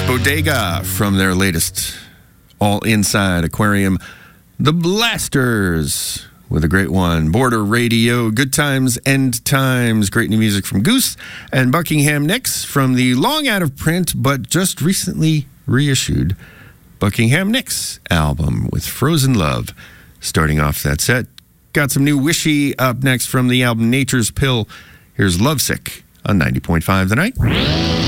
Bodega from their latest all-inside aquarium, The Blasters, with a great one. Border Radio, Good Times, End Times. Great new music from Goose and Buckingham Nicks from the long out of print but just recently reissued Buckingham Nicks album with Frozen Love. Starting off that set, got some new Wishy up next from the album Nature's Pill. Here's Lovesick on 90.5 The Night.